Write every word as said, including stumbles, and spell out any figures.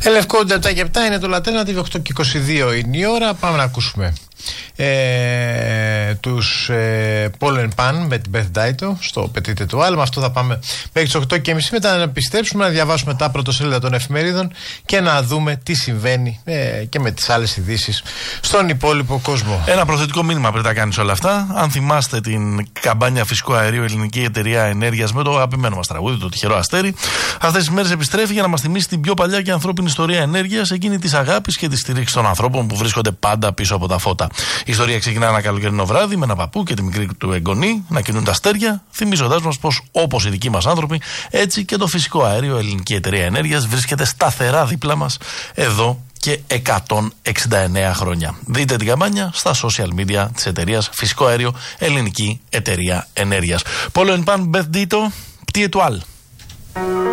Ελευκό επτά και επτά είναι το Alternative, οκτώ και είκοσι δύο είναι η ώρα. Πάμε να ακούσουμε ε, τους ε, Paul and Pan με την Beth Daito στο Πετείτε του Άλμα. Αυτό θα πάμε μέχρι τις οκτώ και μισή. Μετά να επιστρέψουμε, να διαβάσουμε τα πρωτοσέλιδα των εφημερίδων και να δούμε τι συμβαίνει ε, και με τις άλλες ειδήσεις στον υπόλοιπο κόσμο. Ένα προθετικό μήνυμα πρέπει να κάνεις όλα αυτά. Αν θυμάστε την καμπάνια φυσικού αερίου Ελληνική Εταιρεία Ενέργειας με το αγαπημένο μας τραγούδι, το Τυχερό Αστέρι, αυτές τις μέρες επιστρέφει για να μας θυμίσει την πιο παλιά και ανθρώπινη ιστορία ενέργειας, εκείνη της αγάπης και της στήριξης των ανθρώπων που βρίσκονται πάντα πίσω από τα φώτα. Η ιστορία ξεκινά ένα καλοκαιρινό βράδυ με ένα παππού και τη μικρή του εγγονή να κινούν τα αστέρια, θυμίζοντας μας πως όπως οι δικοί μας άνθρωποι, έτσι και το φυσικό αέριο Ελληνική Εταιρεία Ενέργειας βρίσκεται σταθερά δίπλα μας εδώ και εκατόν εξήντα εννέα χρόνια. Δείτε την καμπάνια στα social media της εταιρείας Φυσικό Αέριο Ελληνική Εταιρεία Ενέργειας. Paul and Pan, Beth Daito, Ptie Toile.